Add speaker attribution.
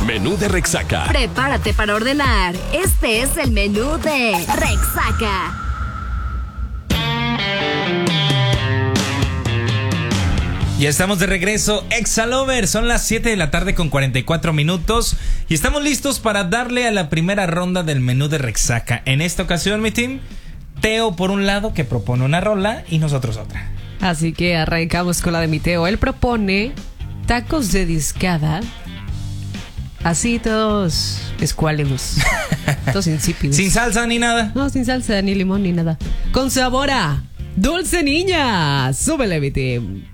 Speaker 1: Menú de Rexaca.
Speaker 2: Prepárate para ordenar. Este es el menú de Rexaca.
Speaker 3: Ya estamos de regreso, Exalover. Son las 7 de la tarde con 44 minutos y estamos listos para darle a la primera ronda del menú de Rexaca. En esta ocasión, mi team, Teo por un lado, que propone una rola, y nosotros otra.
Speaker 4: Así que arrancamos con la de mi Teo. Él propone tacos de discada. Así todos escuálidos. Todos insípidos.
Speaker 3: Sin salsa ni nada.
Speaker 4: No, sin salsa, ni limón, ni nada. Con sabor a dulce niña. Súbele, mi team.